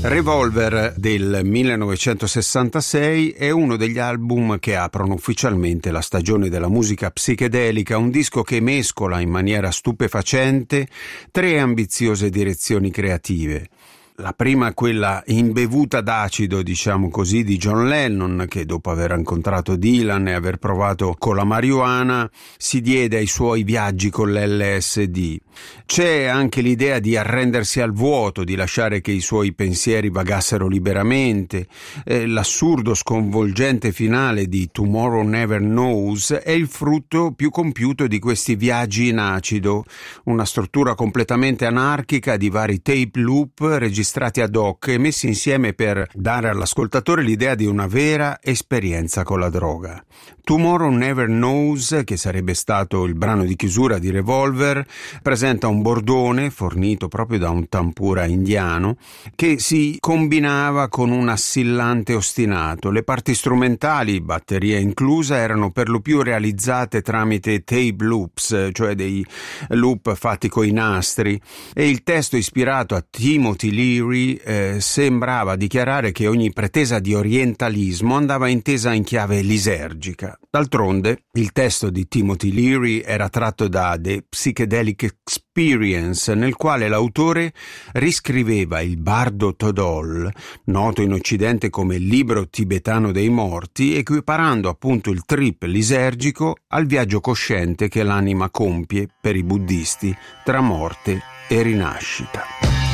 Revolver del 1966 è uno degli album che aprono ufficialmente la stagione della musica psichedelica, un disco che mescola in maniera stupefacente tre ambiziose direzioni creative. La prima, quella imbevuta d'acido, diciamo così, di John Lennon, che dopo aver incontrato Dylan e aver provato con la marijuana si diede ai suoi viaggi con l'LSD. C'è anche l'idea di arrendersi al vuoto, di lasciare che i suoi pensieri vagassero liberamente. L'assurdo sconvolgente finale di Tomorrow Never Knows è il frutto più compiuto di questi viaggi in acido, una struttura completamente anarchica di vari tape loop registrati ad hoc e messi insieme per dare all'ascoltatore l'idea di una vera esperienza con la droga. Tomorrow Never Knows, che sarebbe stato il brano di chiusura di Revolver, presenta un bordone fornito proprio da un tampura indiano che si combinava con un assillante ostinato. Le parti strumentali, batteria inclusa, erano per lo più realizzate tramite tape loops, cioè dei loop fatti coi nastri, e il testo ispirato a Timothy Leary sembrava dichiarare che ogni pretesa di orientalismo andava intesa in chiave lisergica. D'altronde, il testo di Timothy Leary era tratto da The Psychedelic Experience, nel quale l'autore riscriveva il bardo Todol, noto in Occidente come libro tibetano dei morti, equiparando appunto il trip lisergico al viaggio cosciente che l'anima compie per i buddisti tra morte e rinascita.